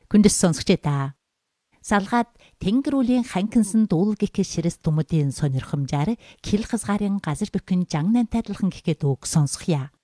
Күндэс сонсогчдаа та. Салгаад тэнгэр үлийн ханкинсан дуулал гэхээс ширэс тумуудын сонирхомжаар кил хазгаарын газар бүхэн жан нантайдлахын гэхэд үг сонсхъя.